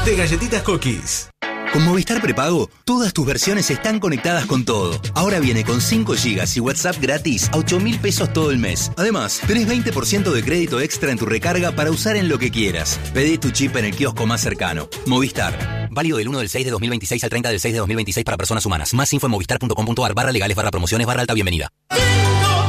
de galletitas Cookies. Con Movistar Prepago, todas tus versiones están conectadas con todo. Ahora viene con 5 GB y WhatsApp gratis a 8.000 pesos todo el mes. Además, tenés 20% de crédito extra en tu recarga para usar en lo que quieras. Pedí tu chip en el kiosco más cercano. Movistar. Válido del 1 del 6 de 2026 al 30 del 6 de 2026 para personas humanas. Más info en movistar.com.ar/legales/promociones/alta bienvenida.